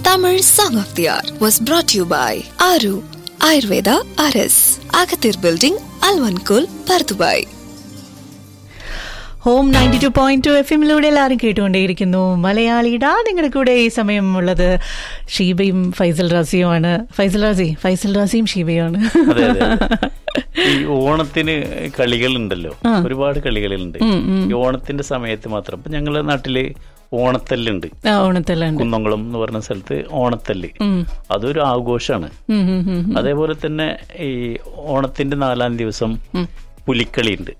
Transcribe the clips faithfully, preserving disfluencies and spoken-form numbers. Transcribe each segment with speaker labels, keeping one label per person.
Speaker 1: Tamil Song of the Hour was brought to you by Aru Ayurveda R S, Agathir Building, Alvankul, Pardubai.
Speaker 2: Home ninety two point two F എമ്മിലൂടെ എല്ലാവരും കേട്ടുകൊണ്ടേയിരിക്കുന്നു. മലയാളിയുടെ നിങ്ങളുടെ കൂടെ ഈ സമയം ഉള്ളത് ഷീബയും ഫൈസൽ റാസിയുമാണ്. ഫൈസൽ റാസി ഫൈസൽ റാസിയും ഷീബയുമാണ്.
Speaker 3: ഈ ഓണത്തിന് കളികളുണ്ടല്ലോ, ഒരുപാട് കളികളുണ്ട്. ഈ ഓണത്തിന്റെ സമയത്ത് മാത്രം ഇപ്പൊ ഞങ്ങളുടെ നാട്ടില് ഓണത്തല്ലുണ്ട്.
Speaker 2: ഓണത്തല്ലുണ്ട്
Speaker 3: കുന്നംകുളം എന്ന് പറഞ്ഞ സ്ഥലത്ത് ഓണത്തല്ല്, അതൊരു ആഘോഷമാണ്. അതേപോലെ തന്നെ ഈ ഓണത്തിന്റെ നാലാം ദിവസം പുലിക്കളി ഉണ്ട്,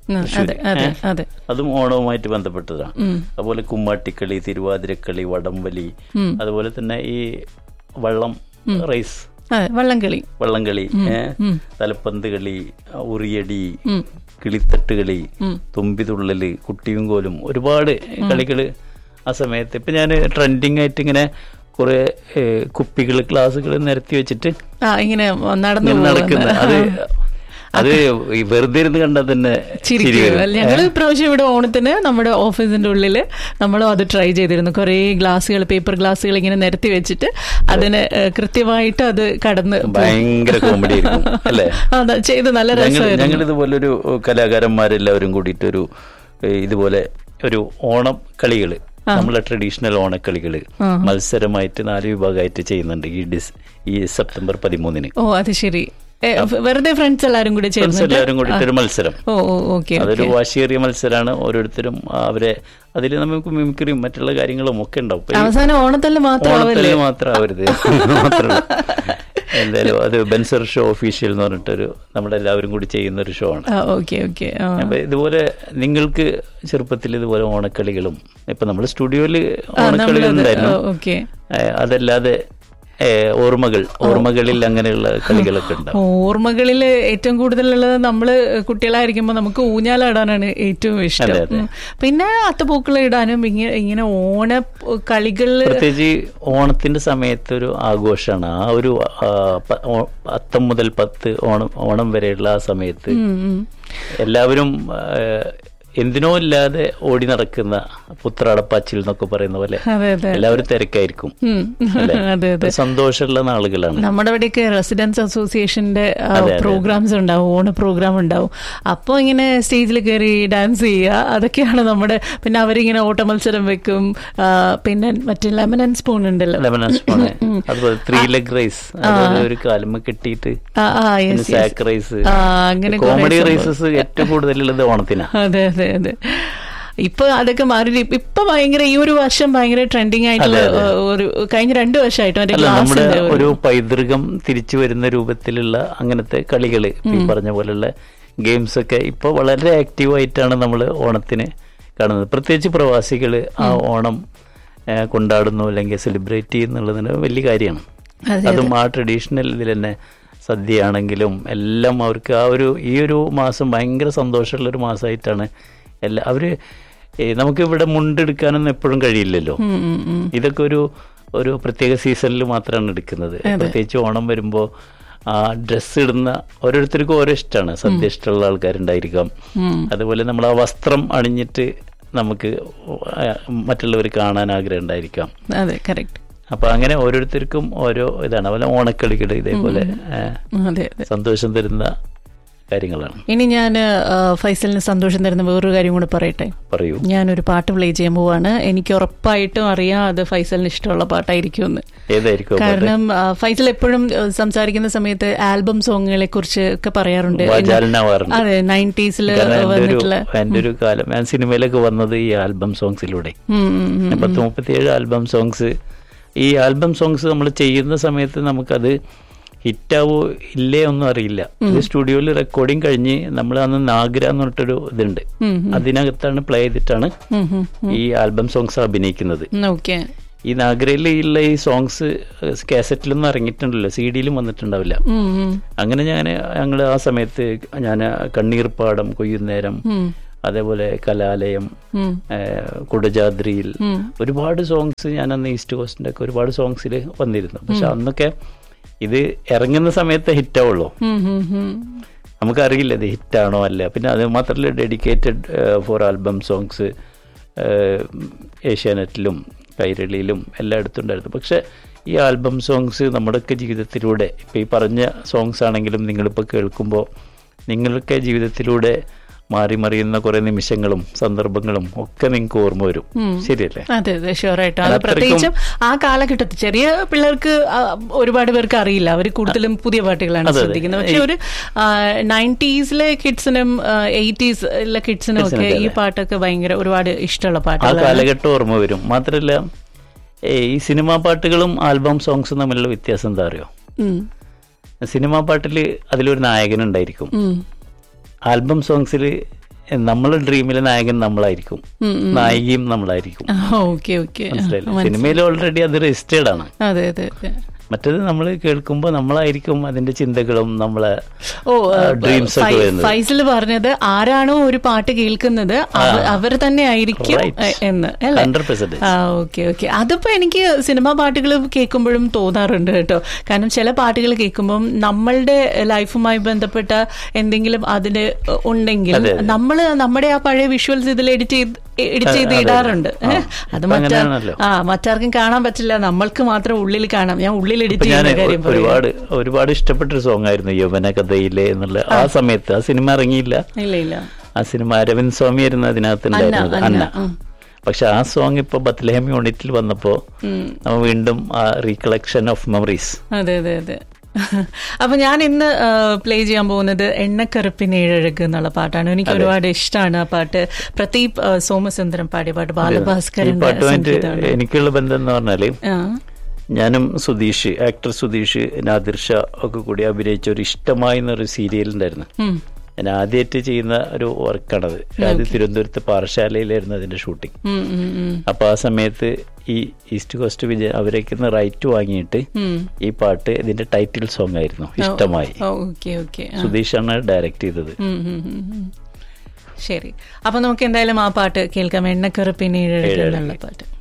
Speaker 3: അതും ഓണവുമായിട്ട് ബന്ധപ്പെട്ടതാണ്. അതുപോലെ കുമ്മാട്ടിക്കളി, തിരുവാതിരക്കളി, വടംവലി, അതുപോലെ തന്നെ ഈ വള്ളം റേസ്,
Speaker 2: വള്ളംകളി
Speaker 3: വള്ളംകളി തലപ്പന്ത് കളി, ഉറിയടി, കിളിത്തട്ട് കളി, തുമ്പിതുള്ളല്, കുട്ടിയും കോലും, ഒരുപാട് കളികള് ആ സമയത്ത്. ഇപ്പൊ ഞാൻ ട്രെൻഡിങ് ആയിട്ട് ഇങ്ങനെ കുറെ കുപ്പികള് ഗ്ലാസുകൾ നിരത്തി വെച്ചിട്ട്
Speaker 2: ഇങ്ങനെ നടക്കുന്ന
Speaker 3: അത് അത് വെറുതെ ഇരുന്ന് കണ്ടാൽ തന്നെ
Speaker 2: ഞങ്ങൾ ഇപ്രാവശ്യം ഇവിടെ ഓണത്തിന് നമ്മുടെ ഓഫീസിന്റെ ഉള്ളില് നമ്മളും അത് ട്രൈ ചെയ്തിരുന്നു. കുറെ ഗ്ലാസുകൾ, പേപ്പർ ഗ്ലാസുകൾ ഇങ്ങനെ നിരത്തി വെച്ചിട്ട് അതിന് കൃത്യമായിട്ട് അത് കടന്ന്
Speaker 3: ഭയങ്കര കോമഡി ആയിരിക്കും അല്ലേ?
Speaker 2: അതാ ചെയ്ത് നല്ല രസമായിരുന്നു.
Speaker 3: ഞങ്ങൾ ഇതുപോലൊരു കലാകാരന്മാരെല്ലാവരും കൂടിയിട്ടൊരു ഇതുപോലെ ഒരു ഓണം കളികള്, നമ്മളെ ട്രഡീഷണൽ ഓണക്കളികള് മത്സരമായിട്ട് നാല് വിഭാഗമായിട്ട് ചെയ്യുന്നുണ്ട് ഈ ഡിസ് ഈ സെപ്റ്റംബർ പതിമൂന്നിന്.
Speaker 2: ഓ അത് ശരി. വെറുതെ ഫ്രണ്ട്സ് എല്ലാരും കൂടി
Speaker 3: എല്ലാവരും കൂടിയിട്ടൊരു മത്സരം. അതൊരു വാശിയേറിയ മത്സരമാണ്. ഓരോരുത്തരും അവരെ അതിൽ നമുക്ക് മിമിക്രിയും മറ്റുള്ള കാര്യങ്ങളും ഒക്കെ ഉണ്ടാവും.
Speaker 2: അവസാനം ഓണത്തല്ല് മാത്രം
Speaker 3: മാത്രം ആവരുത് മാത്രമല്ല. എന്തായാലും അത് ബെൻസർ ഷോ ഒഫീഷ്യൽ എന്ന് പറഞ്ഞിട്ടൊരു നമ്മുടെ എല്ലാവരും കൂടി ചെയ്യുന്ന ഒരു ഷോ ആണ്. അപ്പൊ ഇതുപോലെ നിങ്ങൾക്ക് ചെറുപ്പത്തിൽ ഇതുപോലെ ഓണക്കളികളും ഇപ്പൊ നമ്മുടെ സ്റ്റുഡിയോയില് ഓണക്കളികൾ ഉണ്ടായിരുന്നു. അതല്ലാതെ ഓർമ്മകൾ ഓർമ്മകളിൽ അങ്ങനെയുള്ള കളികളൊക്കെ ഉണ്ടാവും.
Speaker 2: ഓർമ്മകളിൽ ഏറ്റവും കൂടുതലുള്ളത് നമ്മള് കുട്ടികളായിരിക്കുമ്പോൾ നമുക്ക് ഊഞ്ഞാലാടാനാണ് ഏറ്റവും ഇഷ്ടം. പിന്നെ അത്തപ്പൂക്കൾ ഇടാനും ഇങ്ങനെ ഇങ്ങനെ ഓണ കളികളിൽ
Speaker 3: പ്രത്യേകിച്ച് ഓണത്തിന്റെ സമയത്ത് ഒരു ആഘോഷമാണ്. ആ ഒരു അത്തം മുതൽ പത്ത് ഓണം ഓണം വരെയുള്ള ആ സമയത്ത് എല്ലാവരും എന്തിനോ ഇല്ലാതെ ഓടി നടക്കുന്ന പുത്രാടപ്പാച്ചിൽ എന്നൊക്കെ പറയുന്ന പോലെ എല്ലാവരും തിരക്കായിരിക്കും. സന്തോഷമുള്ള നാളുകളാണ്.
Speaker 2: നമ്മുടെ ഇവിടെയൊക്കെ റെസിഡൻസ് അസോസിയേഷന്റെ പ്രോഗ്രാംസ് ഉണ്ടാവും, ഓണ പ്രോഗ്രാം ഉണ്ടാവും. അപ്പോൾ ഇങ്ങനെ സ്റ്റേജിൽ കയറി ഡാൻസ് ചെയ്യുക, അതൊക്കെയാണ് നമ്മുടെ. പിന്നെ അവരിങ്ങനെ ഓട്ട മത്സരം വെക്കും. പിന്നെ മറ്റേ ലെമൺ ആൻഡ് സ്പൂൺ ഉണ്ടല്ലോ,
Speaker 3: ലെമൺ ആൻഡ് സ്പൂൺ, അതുപോലെ ത്രീ ലെഗ് റേസ്, ഒരു കാലുമ്മ കെട്ടിയിട്ട് സാക്ക് റേസ്, അങ്ങനെ കോമഡി റേസസ് ഏറ്റവും കൂടുതലുള്ളത് ഓണത്തിനാണ്.
Speaker 2: അതെ അതെ അതെ. ഇപ്പൊ അതൊക്കെ മാറി. ഇപ്പൊ ഭയങ്കര ഈ ഒരു വർഷം ഭയങ്കര ട്രെൻഡിങ് ആയിട്ടുള്ള ഒരു കഴിഞ്ഞ രണ്ടു വർഷമായിട്ടും
Speaker 3: നമ്മുടെ ഒരു പൈതൃകം തിരിച്ചു വരുന്ന രൂപത്തിലുള്ള അങ്ങനത്തെ കളികള്, ഈ പറഞ്ഞ പോലുള്ള ഗെയിംസ് ഒക്കെ ഇപ്പൊ വളരെ ആക്റ്റീവായിട്ടാണ് നമ്മൾ ഓണത്തിന് കാണുന്നത്. പ്രത്യേകിച്ച് പ്രവാസികള് ആ ഓണം കൊണ്ടാടുന്നു അല്ലെങ്കിൽ സെലിബ്രേറ്റ് ചെയ്യുന്നുള്ളതിന് വലിയ കാര്യമാണ്. അതും ആ ട്രഡീഷണൽ ഇതിൽ തന്നെ സദ്യയാണെങ്കിലും എല്ലാം അവർക്ക് ആ ഒരു ഈ ഒരു മാസം ഭയങ്കര സന്തോഷമുള്ളൊരു മാസമായിട്ടാണ് എല്ലാ അവര്. നമുക്ക് ഇവിടെ മുണ്ടെടുക്കാനൊന്നും എപ്പോഴും കഴിയില്ലല്ലോ. ഇതൊക്കെ ഒരു ഒരു പ്രത്യേക സീസണിൽ മാത്രമാണ് എടുക്കുന്നത്. പ്രത്യേകിച്ച് ഓണം വരുമ്പോൾ ആ ഡ്രസ്സ് ഇടുന്ന ഓരോരുത്തർക്കും ഓരോ ഇഷ്ടമാണ്. സദ്യ ഇഷ്ടമുള്ള ആൾക്കാരുണ്ടായിരിക്കാം. അതുപോലെ നമ്മൾ ആ വസ്ത്രം അണിഞ്ഞിട്ട് നമുക്ക് മറ്റുള്ളവർ കാണാൻ ആഗ്രഹം ഉണ്ടായിരിക്കാം.
Speaker 2: അതെ, കറക്റ്റ്.
Speaker 3: അപ്പൊ അങ്ങനെ ഓരോരുത്തർക്കും ഓരോ ഇതാണ്. അതുപോലെ ഓണക്കളികൾ ഇതേപോലെ സന്തോഷം തരുന്ന കാര്യങ്ങളാണ്.
Speaker 2: ഇനി ഞാൻ ഫൈസലിന് സന്തോഷം തരുന്ന വേറൊരു കാര്യം കൂടെ പറയട്ടെ.
Speaker 3: പറയൂ.
Speaker 2: ഞാനൊരു പാട്ട് പ്ലേ ചെയ്യാൻ പോവാണ്. എനിക്ക് ഉറപ്പായിട്ടും അറിയാം അത് ഫൈസലിന് ഇഷ്ടമുള്ള പാട്ടായിരിക്കുമെന്ന്.
Speaker 3: ഏതായിരിക്കും?
Speaker 2: കാരണം ഫൈസൽ എപ്പോഴും സംസാരിക്കുന്ന സമയത്ത് ആൽബം സോങ്ങുകളെ കുറിച്ച് ഒക്കെ പറയാറുണ്ട്. അതെ, നയൻറ്റീസില് വന്നിട്ടുള്ള
Speaker 3: എന്റെ ഒരു കാലം ഞാൻ സിനിമയിലൊക്കെ വന്നത് ഈ ആൽബം സോങ്സിലൂടെ. പത്ത് മുപ്പത്തിയേഴ് ആൽബം സോങ്സ്. ഈ ആൽബം സോങ്സ് നമ്മൾ ചെയ്യുന്ന സമയത്ത് നമുക്കത് ഹിറ്റാവോ ഇല്ലേ ഒന്നും അറിയില്ല. ഇത് സ്റ്റുഡിയോയിൽ റെക്കോർഡിങ് കഴിഞ്ഞ് നമ്മൾ അന്ന് നാഗ്ര എന്ന് പറഞ്ഞിട്ടൊരു ഇതുണ്ട്, അതിനകത്താണ് പ്ലേ ചെയ്തിട്ടാണ് ഈ ആൽബം സോങ്സ് അഭിനയിക്കുന്നത്. ഈ നാഗ്രയിൽ ഉള്ള ഈ സോങ്സ് കാസറ്റിലൊന്നും ഇറങ്ങിയിട്ടുണ്ടല്ലോ, സി ഡിയിലും വന്നിട്ടുണ്ടാവില്ല. അങ്ങനെ ഞാൻ ഞങ്ങൾ ആ സമയത്ത് ഞാൻ കണ്ണീർപ്പാടം, കൊയ്യുന്നേരം, അതേപോലെ കലാലയം, കുടജാദ്രിയിൽ ഒരുപാട് സോങ്സ് ഞാൻ അന്ന് ഈസ്റ്റ് കോസ്റ്റിന്റെ ഒക്കെ ഒരുപാട് സോങ്സിൽ വന്നിരുന്നു. പക്ഷെ അന്നൊക്കെ ഇത് ഇറങ്ങുന്ന സമയത്ത് ഹിറ്റാവുള്ളൂ, നമുക്കറിയില്ല ഇത് ഹിറ്റാണോ അല്ല. പിന്നെ അത് മാത്രമല്ല ഡെഡിക്കേറ്റഡ് ഫോർ ആൽബം സോങ്സ് ഏഷ്യാനെറ്റിലും കൈരളിയിലും എല്ലായിടത്തും ഉണ്ടായിരുന്നു. പക്ഷെ ഈ ആൽബം സോങ്സ് നമ്മുടെയൊക്കെ ജീവിതത്തിലൂടെ ഇപ്പോൾ ഈ പറഞ്ഞ സോങ്സ് ആണെങ്കിലും നിങ്ങളിപ്പോൾ കേൾക്കുമ്പോൾ നിങ്ങളൊക്കെ ജീവിതത്തിലൂടെ മാറി മറിയുന്ന കുറെ നിമിഷങ്ങളും സന്ദർഭങ്ങളും ഒക്കെ നിങ്ങൾക്ക് ഓർമ്മ വരും. ശരിയല്ലേ?
Speaker 2: അതെ അതെ, ഷുവറായിട്ടും. അത് പ്രത്യേകിച്ചും ആ കാലഘട്ടത്തിൽ ചെറിയ പിള്ളേർക്ക് ഒരുപാട് പേർക്ക് അറിയില്ല, അവർ കൂടുതലും പുതിയ പാട്ടുകളാണ് ശ്രദ്ധിക്കുന്നത്. പക്ഷെ ഒരു നയൻറ്റീസിലെ കിഡ്സിനും എയ്റ്റീസിലെ കിഡ്സിനും ഒക്കെ ഈ പാട്ടൊക്കെ ഭയങ്കര ഒരുപാട് ഇഷ്ടമുള്ള പാട്ടുകൾ.
Speaker 3: ആ കാലഘട്ടം ഓർമ്മ വരും. മാത്രമല്ല ഈ സിനിമാ പാട്ടുകളും ആൽബം സോങ്സും തമ്മിലുള്ള വ്യത്യാസം എന്താ അറിയോ? സിനിമാ പാട്ടിൽ അതിലൊരു നായകൻ ഉണ്ടായിരിക്കും, ആൽബം സോങ്സിൽ നമ്മളെ ഡ്രീമിലെ നായകൻ നമ്മളായിരിക്കും, നായികയും നമ്മളായിരിക്കും. മനസ്സിലായില്ലേ? സിനിമയിൽ ഓൾറെഡി അത് രജിസ്റ്റേർഡ് ആണ്.
Speaker 2: അതെ അതെ.
Speaker 3: മറ്റേത് നമ്മൾ കേൾക്കുമ്പോൾ നമ്മളായിരിക്കും അതിന്റെ ചിന്തകളും നമ്മളെ ഡ്രീംസ് ഒക്കെ വരുന്നത്.
Speaker 2: ഫൈസൽ പറഞ്ഞത് ആരാണോ ഒരു പാട്ട് കേൾക്കുന്നത് അവർ തന്നെ ആയിരിക്കും എന്ന്. Okay okay. അതിപ്പോ എനിക്ക് സിനിമാ പാട്ടുകൾ കേൾക്കുമ്പോഴും തോന്നാറുണ്ട് കേട്ടോ. കാരണം ചില പാട്ടുകൾ കേൾക്കുമ്പോൾ നമ്മളുടെ ലൈഫുമായി ബന്ധപ്പെട്ട എന്തെങ്കിലും അതിന് ഉണ്ടെങ്കിൽ നമ്മള് നമ്മുടെ ആ പഴയ വിഷ്വൽസ് ഇതിൽ എഡിറ്റ് ചെയ്ത് എഡിറ്റ് ചെയ്ത് ഇടാറുണ്ട്. അത് മറ്റാ ആ മറ്റാർക്കും കാണാൻ പറ്റില്ല, നമ്മൾക്ക് മാത്രം ഉള്ളിൽ കാണാം. ഞാൻ ഉള്ളിൽ എഡിറ്റ് ചെയ്യുന്ന കാര്യം
Speaker 3: ഒരുപാട് ഒരുപാട് ഇഷ്ടപ്പെട്ടൊരു സോങ് ആയിരുന്നു യൗവന കഥയിലെ എന്നുള്ള. ആ സമയത്ത് ആ സിനിമ ഇറങ്ങിയില്ല.
Speaker 2: ഇല്ല ഇല്ല.
Speaker 3: ആ സിനിമ അരവിന്ദ് സ്വാമി ആയിരുന്നു അതിനകത്ത് ഉണ്ടായിരുന്നത്, അന്ന. പക്ഷെ ആ സോങ് ഇപ്പൊ ബത്ലഹേം യൂണിറ്റിൽ വന്നപ്പോ നമ്മൾ വീണ്ടും ആ റീകളക്ഷൻ ഓഫ് മെമ്മറീസ്.
Speaker 2: അതെ അതെ അതെ. അപ്പൊ ഞാൻ ഇന്ന് പ്ലേ ചെയ്യാൻ പോകുന്നത് എണ്ണക്കറുപ്പിന് ഏഴഴക് എന്നുള്ള പാട്ടാണ്. എനിക്ക് ഒരുപാട് ഇഷ്ടമാണ് ആ പാട്ട്. പ്രദീപ് സോമസുന്ദരം പാടിയ പാട്ട്, ബാലഭാസ്കരൻ.
Speaker 3: എനിക്കുള്ള ബന്ധം എന്ന് പറഞ്ഞാല് ഞാനും സുധീഷ്, ആക്ടർ സുധീഷ്, നാദിർ ഷാ ഒക്കെ കൂടി അഭിനയിച്ച ഒരു ഇഷ്ടമായി എന്നൊരു സീരിയൽ ഉണ്ടായിരുന്നു. ഞാൻ ആദ്യമായിട്ട് ചെയ്യുന്ന ഒരു വർക്കാണത്. അത് തിരുവനന്തപുരത്ത് പാറശാലയിലായിരുന്നു അതിന്റെ ഷൂട്ടിംഗ്. അപ്പൊ ആ സമയത്ത് ഈ ഈസ്റ്റ് കോസ്റ്റ് വിജയ് അവരേക്ക് റൈറ്റ് വാങ്ങിയിട്ട് ഈ പാട്ട് ഇതിന്റെ ടൈറ്റിൽ സോങ് ആയിരുന്നു ഇഷ്ടമായി. സുധീഷാണ് ഡയറക്ട് ചെയ്തത്.
Speaker 2: ശരി, അപ്പൊ നമുക്ക് എന്തായാലും ആ പാട്ട് കേൾക്കാം, എണ്ണക്കറുപ്പിന് ഏഴഴക് എന്നുള്ള പാട്ട്.